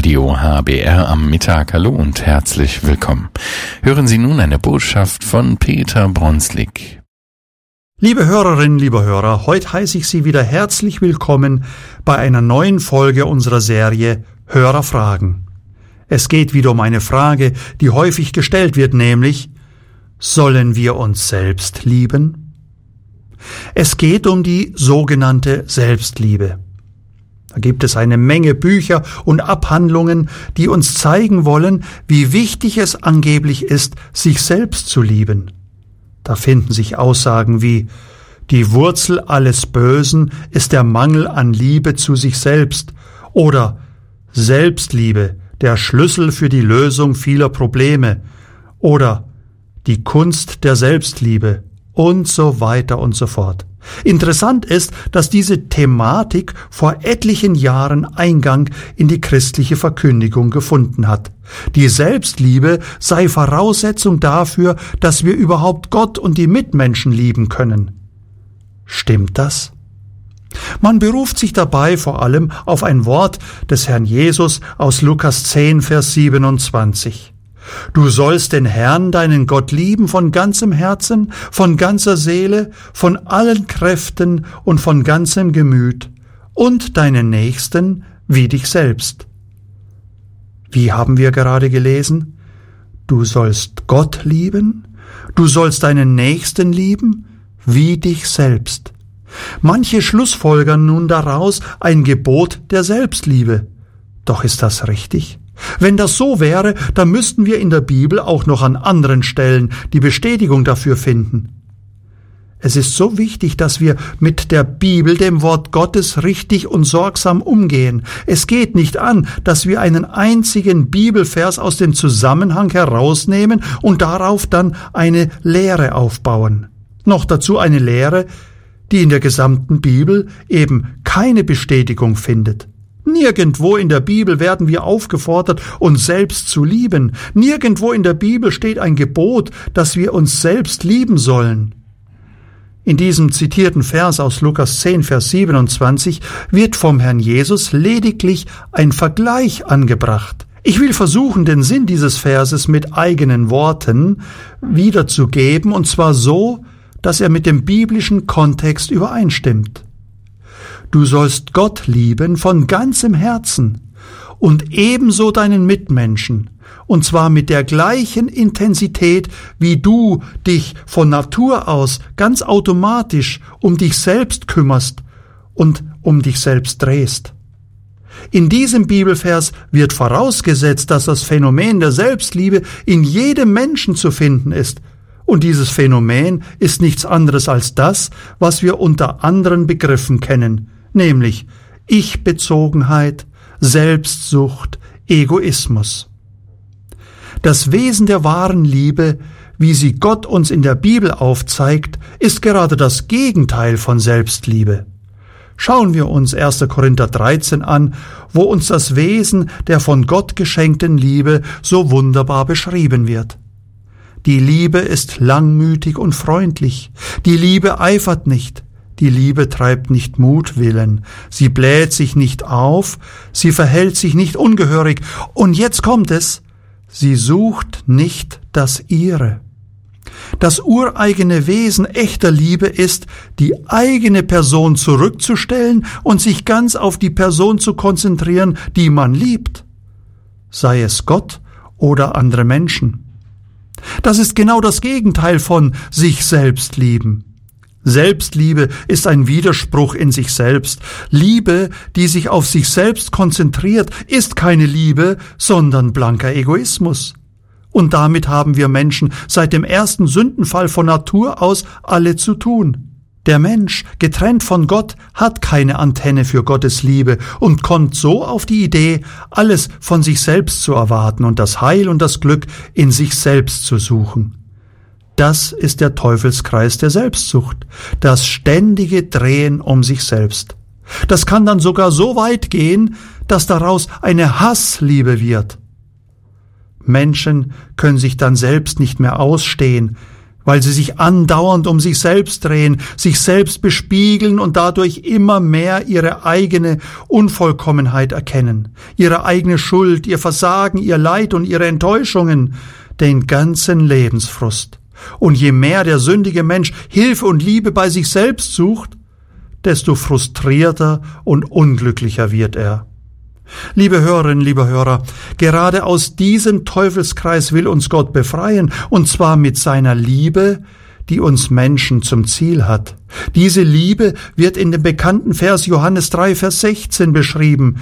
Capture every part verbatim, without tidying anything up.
Radio H B R am Mittag. Hallo und herzlich willkommen. Hören Sie nun eine Botschaft von Peter Bronslik. Liebe Hörerinnen, liebe Hörer, heute heiße ich Sie wieder herzlich willkommen bei einer neuen Folge unserer Serie Hörerfragen. Es geht wieder um eine Frage, die häufig gestellt wird, nämlich: Sollen wir uns selbst lieben? Es geht um die sogenannte Selbstliebe. Da gibt es eine Menge Bücher und Abhandlungen, die uns zeigen wollen, wie wichtig es angeblich ist, sich selbst zu lieben. Da finden sich Aussagen wie: Die Wurzel alles Bösen ist der Mangel an Liebe zu sich selbst, oder Selbstliebe, der Schlüssel für die Lösung vieler Probleme, oder die Kunst der Selbstliebe und so weiter und so fort. Interessant ist, dass diese Thematik vor etlichen Jahren Eingang in die christliche Verkündigung gefunden hat. Die Selbstliebe sei Voraussetzung dafür, dass wir überhaupt Gott und die Mitmenschen lieben können. Stimmt das? Man beruft sich dabei vor allem auf ein Wort des Herrn Jesus aus Lukas zehn, Vers siebenundzwanzig. Du sollst den Herrn, deinen Gott, lieben von ganzem Herzen, von ganzer Seele, von allen Kräften und von ganzem Gemüt und deinen Nächsten wie dich selbst. Wie haben wir gerade gelesen? Du sollst Gott lieben, du sollst deinen Nächsten lieben wie dich selbst. Manche schlussfolgern nun daraus ein Gebot der Selbstliebe. Doch ist das richtig? Wenn das so wäre, dann müssten wir in der Bibel auch noch an anderen Stellen die Bestätigung dafür finden. Es ist so wichtig, dass wir mit der Bibel, dem Wort Gottes, richtig und sorgsam umgehen. Es geht nicht an, dass wir einen einzigen Bibelvers aus dem Zusammenhang herausnehmen und darauf dann eine Lehre aufbauen. Noch dazu eine Lehre, die in der gesamten Bibel eben keine Bestätigung findet. Nirgendwo in der Bibel werden wir aufgefordert, uns selbst zu lieben. Nirgendwo in der Bibel steht ein Gebot, dass wir uns selbst lieben sollen. In diesem zitierten Vers aus Lukas zehn, Vers siebenundzwanzig wird vom Herrn Jesus lediglich ein Vergleich angebracht. Ich will versuchen, den Sinn dieses Verses mit eigenen Worten wiederzugeben, und zwar so, dass er mit dem biblischen Kontext übereinstimmt. Du sollst Gott lieben von ganzem Herzen und ebenso deinen Mitmenschen, und zwar mit der gleichen Intensität, wie du dich von Natur aus ganz automatisch um dich selbst kümmerst und um dich selbst drehst. In diesem Bibelvers wird vorausgesetzt, dass das Phänomen der Selbstliebe in jedem Menschen zu finden ist. Und dieses Phänomen ist nichts anderes als das, was wir unter anderen Begriffen kennen, nämlich Ich-Bezogenheit, Selbstsucht, Egoismus. Das Wesen der wahren Liebe, wie sie Gott uns in der Bibel aufzeigt, ist gerade das Gegenteil von Selbstliebe. Schauen wir uns erster Korinther dreizehn an, wo uns das Wesen der von Gott geschenkten Liebe so wunderbar beschrieben wird. Die Liebe ist langmütig und freundlich. Die Liebe eifert nicht. Die Liebe treibt nicht Mutwillen. Sie bläht sich nicht auf. Sie verhält sich nicht ungehörig. Und jetzt kommt es. Sie sucht nicht das Ihre. Das ureigene Wesen echter Liebe ist, die eigene Person zurückzustellen und sich ganz auf die Person zu konzentrieren, die man liebt. Sei es Gott oder andere Menschen. Das ist genau das Gegenteil von sich selbst lieben. Selbstliebe ist ein Widerspruch in sich selbst. Liebe, die sich auf sich selbst konzentriert, ist keine Liebe, sondern blanker Egoismus. Und damit haben wir Menschen seit dem ersten Sündenfall von Natur aus alle zu tun. Der Mensch, getrennt von Gott, hat keine Antenne für Gottes Liebe und kommt so auf die Idee, alles von sich selbst zu erwarten und das Heil und das Glück in sich selbst zu suchen. Das ist der Teufelskreis der Selbstsucht, das ständige Drehen um sich selbst. Das kann dann sogar so weit gehen, dass daraus eine Hassliebe wird. Menschen können sich dann selbst nicht mehr ausstehen, weil sie sich andauernd um sich selbst drehen, sich selbst bespiegeln und dadurch immer mehr ihre eigene Unvollkommenheit erkennen, ihre eigene Schuld, ihr Versagen, ihr Leid und ihre Enttäuschungen, den ganzen Lebensfrust. Und je mehr der sündige Mensch Hilfe und Liebe bei sich selbst sucht, desto frustrierter und unglücklicher wird er. Liebe Hörerinnen, liebe Hörer, gerade aus diesem Teufelskreis will uns Gott befreien, und zwar mit seiner Liebe, die uns Menschen zum Ziel hat. Diese Liebe wird in dem bekannten Vers Johannes drei, Vers sechzehn beschrieben.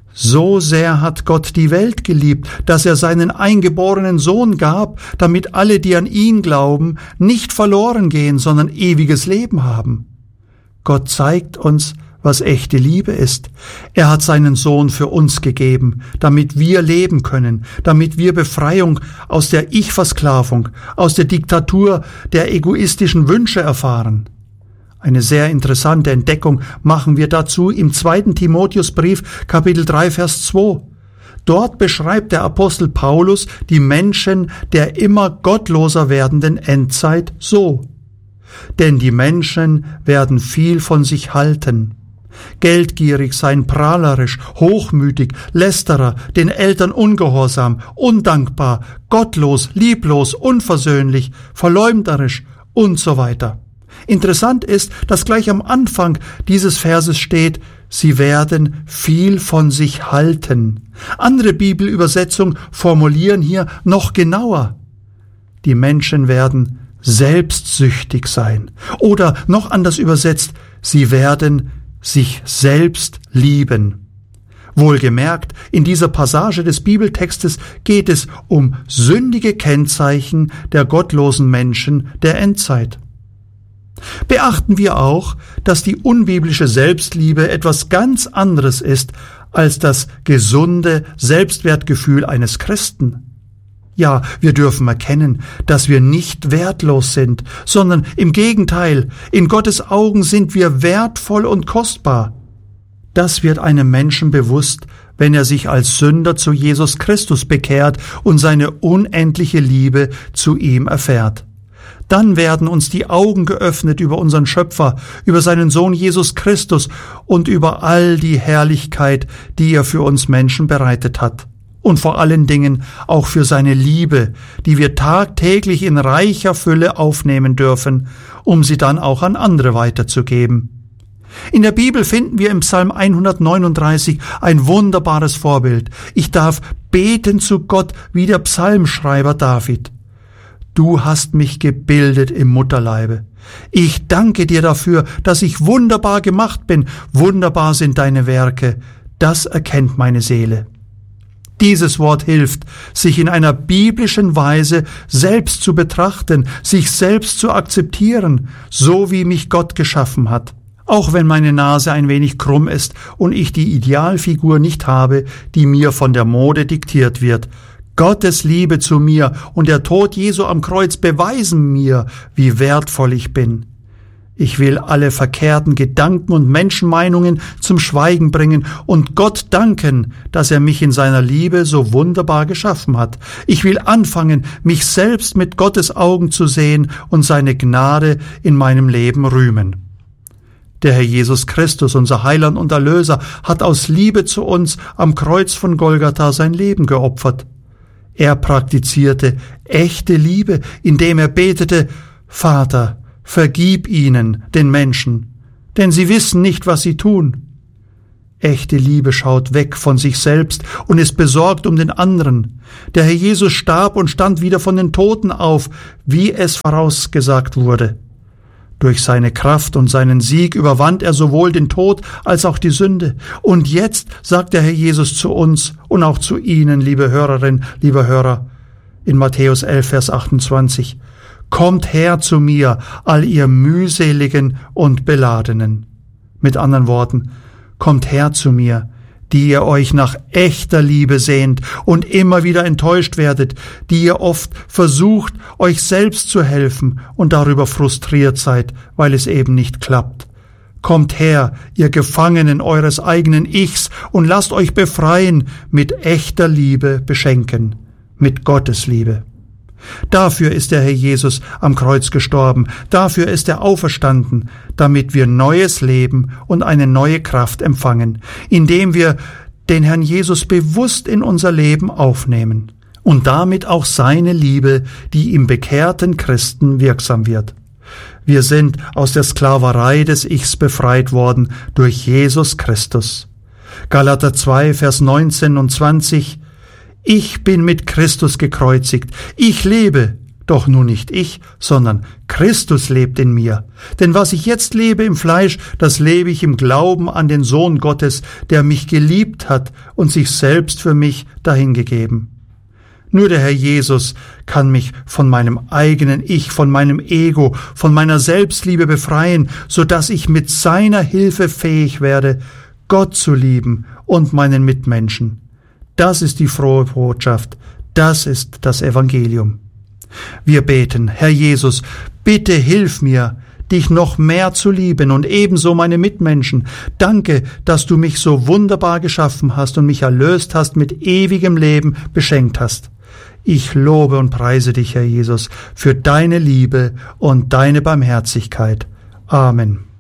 So sehr hat Gott die Welt geliebt, dass er seinen eingeborenen Sohn gab, damit alle, die an ihn glauben, nicht verloren gehen, sondern ewiges Leben haben. Gott zeigt uns, was echte Liebe ist. Er hat seinen Sohn für uns gegeben, damit wir leben können, damit wir Befreiung aus der Ich-Versklavung, aus der Diktatur der egoistischen Wünsche erfahren. Eine sehr interessante Entdeckung machen wir dazu im zweiten Timotheusbrief, Kapitel drei, Vers zwei. Dort beschreibt der Apostel Paulus die Menschen der immer gottloser werdenden Endzeit so: Denn die Menschen werden viel von sich halten, geldgierig sein, prahlerisch, hochmütig, Lästerer, den Eltern ungehorsam, undankbar, gottlos, lieblos, unversöhnlich, verleumderisch und so weiter. Interessant ist, dass gleich am Anfang dieses Verses steht, sie werden viel von sich halten. Andere Bibelübersetzungen formulieren hier noch genauer: Die Menschen werden selbstsüchtig sein. Oder noch anders übersetzt, sie werden sich selbst lieben. Wohlgemerkt, in dieser Passage des Bibeltextes geht es um sündige Kennzeichen der gottlosen Menschen der Endzeit. Beachten wir auch, dass die unbiblische Selbstliebe etwas ganz anderes ist als das gesunde Selbstwertgefühl eines Christen. Ja, wir dürfen erkennen, dass wir nicht wertlos sind, sondern im Gegenteil, in Gottes Augen sind wir wertvoll und kostbar. Das wird einem Menschen bewusst, wenn er sich als Sünder zu Jesus Christus bekehrt und seine unendliche Liebe zu ihm erfährt. Dann werden uns die Augen geöffnet über unseren Schöpfer, über seinen Sohn Jesus Christus und über all die Herrlichkeit, die er für uns Menschen bereitet hat. Und vor allen Dingen auch für seine Liebe, die wir tagtäglich in reicher Fülle aufnehmen dürfen, um sie dann auch an andere weiterzugeben. In der Bibel finden wir im Psalm hundertneununddreißig ein wunderbares Vorbild. Ich darf beten zu Gott wie der Psalmschreiber David. Du hast mich gebildet im Mutterleibe. Ich danke dir dafür, dass ich wunderbar gemacht bin. Wunderbar sind deine Werke. Das erkennt meine Seele. Dieses Wort hilft, sich in einer biblischen Weise selbst zu betrachten, sich selbst zu akzeptieren, so wie mich Gott geschaffen hat. Auch wenn meine Nase ein wenig krumm ist und ich die Idealfigur nicht habe, die mir von der Mode diktiert wird. Gottes Liebe zu mir und der Tod Jesu am Kreuz beweisen mir, wie wertvoll ich bin. Ich will alle verkehrten Gedanken und Menschenmeinungen zum Schweigen bringen und Gott danken, dass er mich in seiner Liebe so wunderbar geschaffen hat. Ich will anfangen, mich selbst mit Gottes Augen zu sehen und seine Gnade in meinem Leben rühmen. Der Herr Jesus Christus, unser Heiland und Erlöser, hat aus Liebe zu uns am Kreuz von Golgatha sein Leben geopfert. Er praktizierte echte Liebe, indem er betete: Vater, vergib ihnen, den Menschen, denn sie wissen nicht, was sie tun. Echte Liebe schaut weg von sich selbst und ist besorgt um den anderen. Der Herr Jesus starb und stand wieder von den Toten auf, wie es vorausgesagt wurde. Durch seine Kraft und seinen Sieg überwand er sowohl den Tod als auch die Sünde. Und jetzt sagt der Herr Jesus zu uns und auch zu Ihnen, liebe Hörerinnen, liebe Hörer, in Matthäus elf, Vers achtundzwanzig, Kommt her zu mir, all ihr mühseligen und Beladenen. Mit anderen Worten, kommt her zu mir, die ihr euch nach echter Liebe sehnt und immer wieder enttäuscht werdet, die ihr oft versucht, euch selbst zu helfen und darüber frustriert seid, weil es eben nicht klappt. Kommt her, ihr Gefangenen eures eigenen Ichs, und lasst euch befreien, mit echter Liebe beschenken, mit Gottes Liebe. Dafür ist der Herr Jesus am Kreuz gestorben, dafür ist er auferstanden, damit wir neues Leben und eine neue Kraft empfangen, indem wir den Herrn Jesus bewusst in unser Leben aufnehmen und damit auch seine Liebe, die im bekehrten Christen wirksam wird. Wir sind aus der Sklaverei des Ichs befreit worden durch Jesus Christus. Galater zwei, Vers neunzehn und zwanzig: Ich bin mit Christus gekreuzigt. Ich lebe, doch nun nicht ich, sondern Christus lebt in mir. Denn was ich jetzt lebe im Fleisch, das lebe ich im Glauben an den Sohn Gottes, der mich geliebt hat und sich selbst für mich dahingegeben. Nur der Herr Jesus kann mich von meinem eigenen Ich, von meinem Ego, von meiner Selbstliebe befreien, so dass ich mit seiner Hilfe fähig werde, Gott zu lieben und meinen Mitmenschen. Das ist die frohe Botschaft, das ist das Evangelium. Wir beten: Herr Jesus, bitte hilf mir, dich noch mehr zu lieben und ebenso meine Mitmenschen. Danke, dass du mich so wunderbar geschaffen hast und mich erlöst hast, mit ewigem Leben beschenkt hast. Ich lobe und preise dich, Herr Jesus, für deine Liebe und deine Barmherzigkeit. Amen.